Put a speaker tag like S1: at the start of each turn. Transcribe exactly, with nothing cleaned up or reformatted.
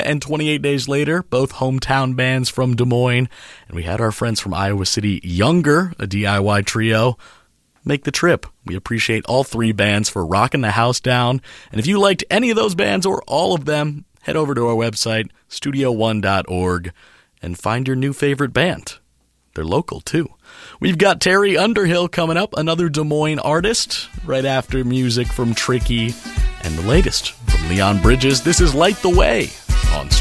S1: And twenty-eight days later, both hometown bands from Des Moines, and we had our friends from Iowa City, Younger, a D I Y trio, make the trip. We appreciate all three bands for rocking the house down. And if you liked any of those bands or all of them, head over to our website, studio one dot org, and find your new favorite band. They're local, too. We've got Terry Underhill coming up, another Des Moines artist, right after music from Tricky and the latest from Leon Bridges. This is Light the Way on